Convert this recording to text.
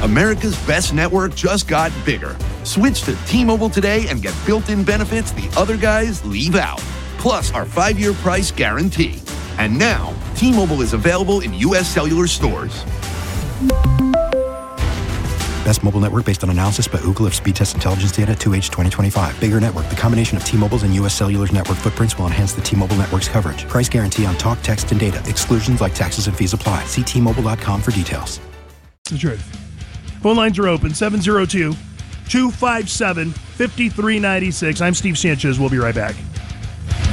America's best network just got bigger. Switch to T-Mobile today and get built-in benefits the other guys leave out. Plus our 5-year price guarantee. And now, T-Mobile is available in U.S. Cellular stores. Best mobile network based on analysis by Ookla of speed test intelligence data 2H 2025. Bigger network. The combination of T-Mobile's and U.S. Cellular's network footprints will enhance the T-Mobile network's coverage. Price guarantee on talk, text, and data. Exclusions like taxes and fees apply. See T-Mobile.com for details. It's the truth. Phone lines are open. 702-257-5396. I'm Steve Sanchez. We'll be right back.